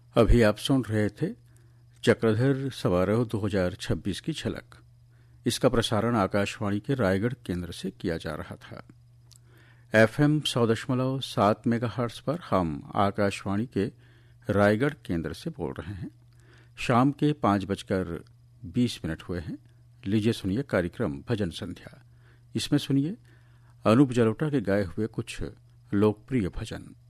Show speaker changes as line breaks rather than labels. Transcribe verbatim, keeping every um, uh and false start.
अभी आप सुन रहे थे चक्रधर समारोह दो हज़ार छब्बीस की झलक। इसका प्रसारण आकाशवाणी के रायगढ़ केंद्र से किया जा रहा था। एफएम सौ दशमलव सात मेगाहर्ट्ज पर हम आकाशवाणी के रायगढ़ केंद्र से बोल रहे हैं। शाम के पाँच बजकर बीस मिनट हुए हैं। लीजिए सुनिए कार्यक्रम भजन संध्या। इसमें सुनिए अनूप जलोटा के गाए हुए कुछ लोकप्रिय भजन।